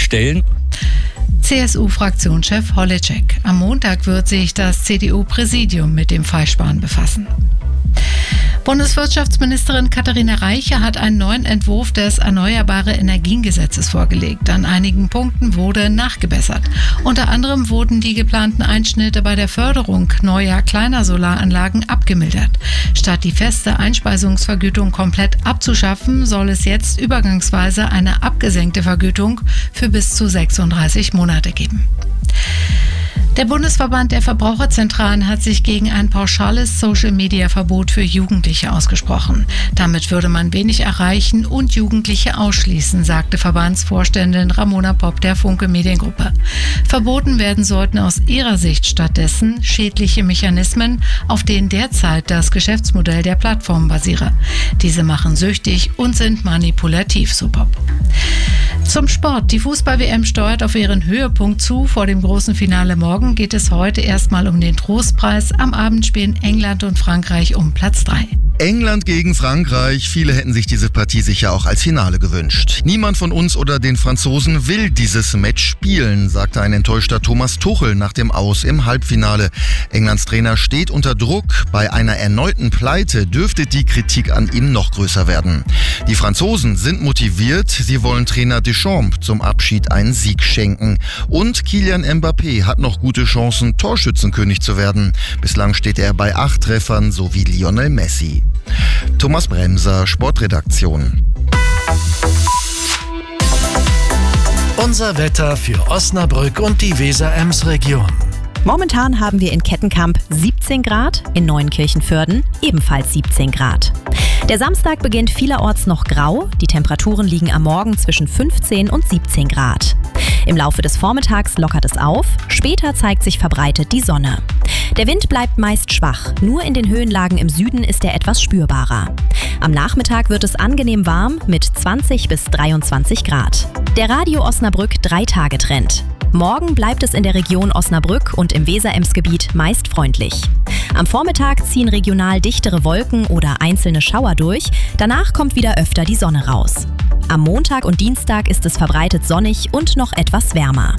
stellen. CSU-Fraktionschef Holleczek. Am Montag wird sich das CDU-Präsidium mit dem Freisparen befassen. Bundeswirtschaftsministerin Katharina Reiche hat einen neuen Entwurf des Erneuerbare-Energien-Gesetzes vorgelegt. An einigen Punkten wurde nachgebessert. Unter anderem wurden die geplanten Einschnitte bei der Förderung neuer kleiner Solaranlagen abgemildert. Statt die feste Einspeisungsvergütung komplett abzuschaffen, soll es jetzt übergangsweise eine abgesenkte Vergütung für bis zu 36 Monate geben. Der Bundesverband der Verbraucherzentralen hat sich gegen ein pauschales Social-Media-Verbot für Jugendliche ausgesprochen. Damit würde man wenig erreichen und Jugendliche ausschließen, sagte Verbandsvorständin Ramona Popp der Funke Mediengruppe. Verboten werden sollten aus ihrer Sicht stattdessen schädliche Mechanismen, auf denen derzeit das Geschäftsmodell der Plattform basiere. Diese machen süchtig und sind manipulativ, so Popp. Zum Sport. Die Fußball-WM steuert auf ihren Höhepunkt zu. Vor dem großen Finale morgen geht es heute erstmal um den Trostpreis. Am Abend spielen England und Frankreich um Platz 3. England gegen Frankreich. Viele hätten sich diese Partie sicher auch als Finale gewünscht. Niemand von uns oder den Franzosen will dieses Match spielen, sagte ein enttäuschter Thomas Tuchel nach dem Aus im Halbfinale. Englands Trainer steht unter Druck. Bei einer erneuten Pleite dürfte die Kritik an ihm noch größer werden. Die Franzosen sind motiviert. Sie wollen Trainer Deschamps zum Abschied einen Sieg schenken. Und Kylian Mbappé hat noch gute Chancen, Torschützenkönig zu werden. Bislang steht er bei 8 Treffern, so wie Lionel Messi. Thomas Bremser, Sportredaktion. Unser Wetter für Osnabrück und die Weser-Ems-Region. Momentan haben wir in Kettenkamp 17 Grad, in Neuenkirchen-Vörden ebenfalls 17 Grad. Der Samstag beginnt vielerorts noch grau. Die Temperaturen liegen am Morgen zwischen 15 und 17 Grad. Im Laufe des Vormittags lockert es auf, später zeigt sich verbreitet die Sonne. Der Wind bleibt meist schwach, nur in den Höhenlagen im Süden ist er etwas spürbarer. Am Nachmittag wird es angenehm warm mit 20 bis 23 Grad. Der Radio Osnabrück 3-Tage-Trend. Morgen bleibt es in der Region Osnabrück und im Weser-Ems-Gebiet meist freundlich. Am Vormittag ziehen regional dichtere Wolken oder einzelne Schauer durch, danach kommt wieder öfter die Sonne raus. Am Montag und Dienstag ist es verbreitet sonnig und noch etwas wärmer.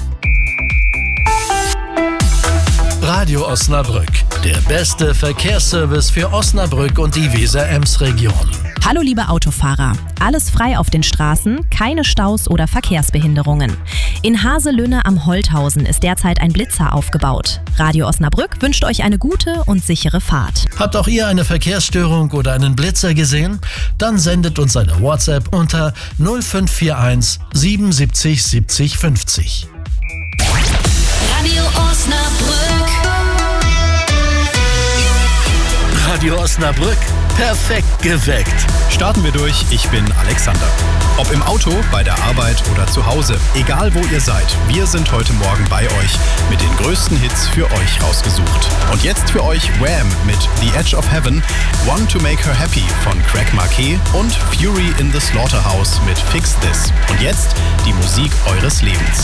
Radio Osnabrück, der beste Verkehrsservice für Osnabrück und die Weser-Ems-Region. Hallo liebe Autofahrer, alles frei auf den Straßen, keine Staus oder Verkehrsbehinderungen. In Haselünne am Holthausen ist derzeit ein Blitzer aufgebaut. Radio Osnabrück wünscht euch eine gute und sichere Fahrt. Habt auch ihr eine Verkehrsstörung oder einen Blitzer gesehen? Dann sendet uns eine WhatsApp unter 0541 77 70 50. Radio Osnabrück. Radio Osnabrück, perfekt geweckt. Starten wir durch, ich bin Alexander. Ob im Auto, bei der Arbeit oder zu Hause, egal wo ihr seid, wir sind heute Morgen bei euch mit den größten Hits für euch rausgesucht. Und jetzt für euch Wham mit The Edge of Heaven, One to Make Her Happy von Craig Marquet und Fury in the Slaughterhouse mit Fix This. Und jetzt die Musik eures Lebens.